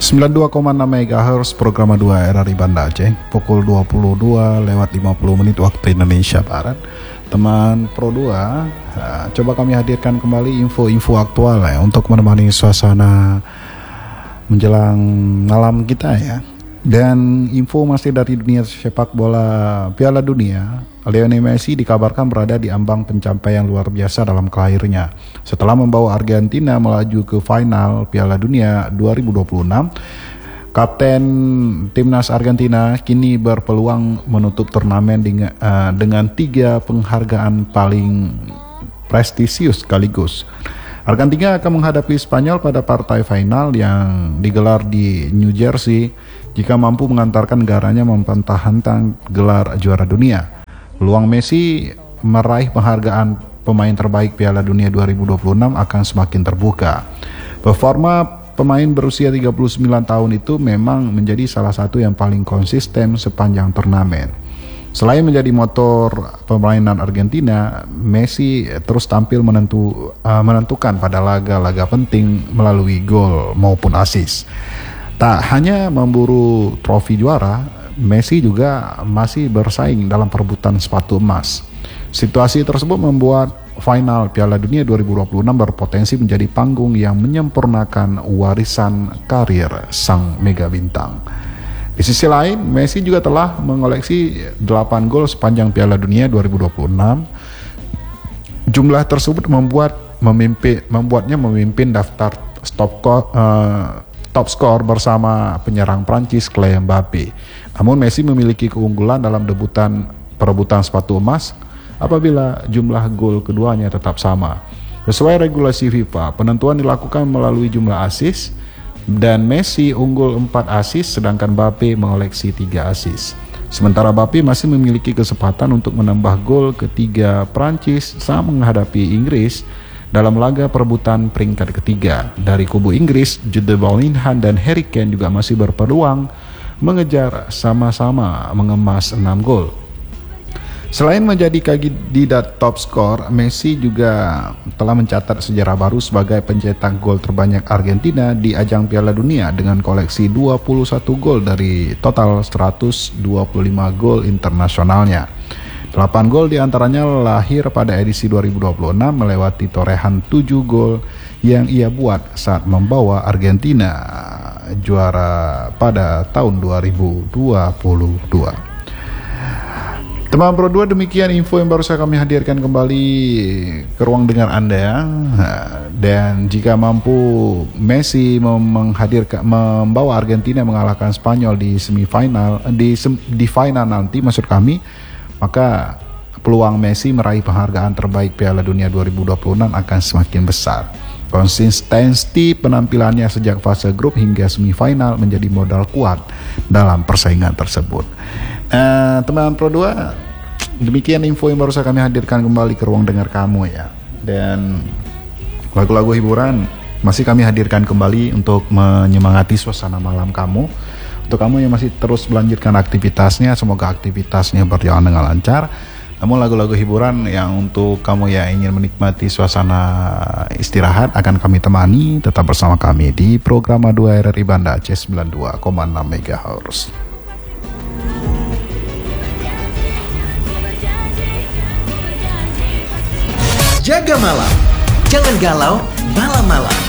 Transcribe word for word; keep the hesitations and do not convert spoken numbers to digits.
sembilan puluh dua koma enam megahertz program dua R R I Banda Aceh, pukul dua puluh dua lewat lima puluh menit waktu Indonesia Barat. Teman Pro dua, nah, coba kami hadirkan kembali info-info aktual ya untuk menemani suasana menjelang malam kita ya. Dan info masih dari dunia sepak bola Piala Dunia. Lionel Messi dikabarkan berada di ambang pencapaian luar biasa dalam karirnya. Setelah membawa Argentina melaju ke final Piala Dunia dua ribu dua puluh enam, Kapten Timnas Argentina kini berpeluang menutup turnamen dengan, uh, dengan tiga penghargaan paling prestisius sekaligus. Argentina akan menghadapi Spanyol pada partai final yang digelar di New Jersey jika mampu mengantarkan negaranya mempertahankan gelar juara dunia. Peluang Messi meraih penghargaan pemain terbaik Piala Dunia dua ribu dua puluh enam akan semakin terbuka. Performa pemain berusia tiga puluh sembilan tahun itu memang menjadi salah satu yang paling konsisten sepanjang turnamen. Selain menjadi motor permainan Argentina, Messi terus tampil menentu, uh, menentukan pada laga-laga penting melalui gol maupun assist. Tak hanya memburu trofi juara, Messi juga masih bersaing dalam perebutan sepatu emas. Situasi tersebut membuat final Piala Dunia dua ribu dua puluh enam berpotensi menjadi panggung yang menyempurnakan warisan karir sang mega bintang. Di sisi lain, Messi juga telah mengoleksi delapan gol sepanjang Piala Dunia dua ribu dua puluh enam. Jumlah tersebut membuat memimpin, membuatnya memimpin daftar top, uh, top skor bersama penyerang Prancis Kylian Mbappe. Namun Messi memiliki keunggulan dalam debutan perebutan sepatu emas apabila jumlah gol keduanya tetap sama. Sesuai regulasi FIFA, penentuan dilakukan melalui jumlah assist dan Messi unggul empat assist sedangkan Mbappe mengoleksi tiga assist. Sementara Mbappe masih memiliki kesempatan untuk menambah gol ketiga Prancis saat menghadapi Inggris dalam laga perebutan peringkat ketiga. Dari kubu Inggris, Jude Bellingham dan Harry Kane juga masih berpeluang mengejar sama-sama mengemas enam gol. Selain menjadi kandidat top skor, Messi juga telah mencatat sejarah baru sebagai pencetak gol terbanyak Argentina di ajang Piala Dunia dengan koleksi dua puluh satu gol dari total seratus dua puluh lima gol internasionalnya. delapan gol diantaranya lahir pada edisi dua ribu dua puluh enam melewati torehan tujuh gol yang ia buat saat membawa Argentina juara pada tahun dua ribu dua puluh dua. Teman Pro dua, demikian info yang baru saya kami hadirkan kembali ke ruang dengar Anda ya. Dan jika mampu Messi menghadirkan membawa Argentina mengalahkan Spanyol di semifinal di di final nanti maksud kami, maka peluang Messi meraih penghargaan terbaik Piala Dunia dua ribu dua puluh enam akan semakin besar. Konsistensi penampilannya sejak fase grup hingga semifinal menjadi modal kuat dalam persaingan tersebut. Uh, teman Pro dua, demikian info yang baru saya kami hadirkan kembali ke ruang dengar kamu ya. Dan lagu-lagu hiburan masih kami hadirkan kembali untuk menyemangati suasana malam kamu. Untuk kamu yang masih terus melanjutkan aktivitasnya, semoga aktivitasnya berjalan dengan lancar. Namun lagu-lagu hiburan yang untuk kamu yang ingin menikmati suasana istirahat akan kami temani. Tetap bersama kami di program dua R R I Banda Aceh sembilan puluh dua koma enam megahertz. Jaga malam, jangan galau malam-malam.